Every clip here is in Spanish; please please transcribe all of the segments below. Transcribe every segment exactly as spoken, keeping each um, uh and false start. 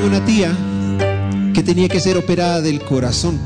una tía que tenía que ser operada del corazón.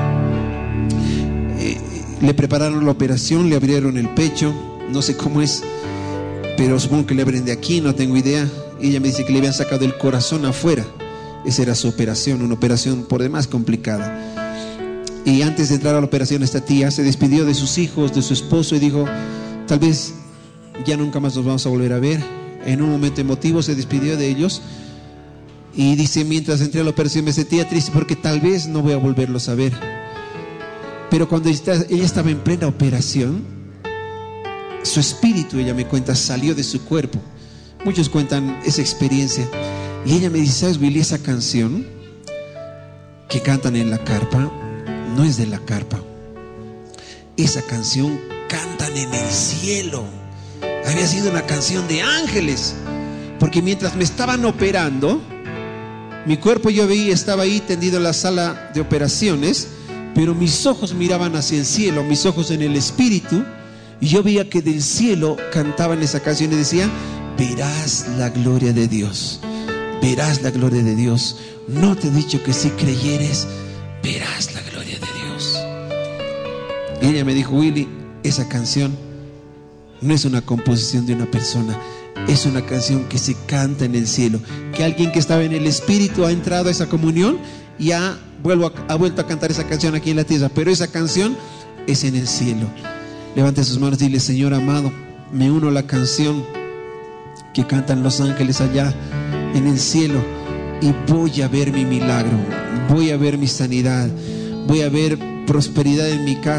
Eh, le prepararon la operación, le abrieron el pecho, no sé cómo es, pero supongo que le abren de aquí, no tengo idea. Y ella me dice que le habían sacado el corazón afuera. Esa era su operación, una operación por demás complicada. Y antes de entrar a la operación, esta tía se despidió de sus hijos, de su esposo, y dijo: tal vez ya nunca más nos vamos a volver a ver. En un momento emotivo se despidió de ellos. Y dice: mientras entré a la operación me sentía triste porque tal vez no voy a volverlos a ver. Pero cuando ella estaba en plena operación, su espíritu, ella me cuenta, salió de su cuerpo. Muchos cuentan esa experiencia. Y ella me dice: ¿sabes, Willy? Esa canción que cantan en la carpa no es de la carpa. Esa canción cantan en el cielo. Había sido una canción de ángeles. Porque mientras me estaban operando, mi cuerpo, yo veía, estaba ahí tendido en la sala de operaciones, pero mis ojos miraban hacia el cielo, mis ojos en el espíritu, y yo veía que del cielo cantaban esa canción y decía: verás la gloria de Dios, verás la gloria de Dios. No te he dicho que si creyeres, verás la gloria de Dios. Y ella me dijo: Willy, esa canción no es una composición de una persona, es una canción que se canta en el cielo, que alguien que estaba en el espíritu ha entrado a esa comunión y ha, vuelvo a, ha vuelto a cantar esa canción aquí en la tierra, pero esa canción es en el cielo. Levante sus manos y dile: Señor amado, me uno a la canción que cantan los ángeles allá en el cielo, y voy a ver mi milagro, voy a ver mi sanidad, voy a ver prosperidad en mi casa.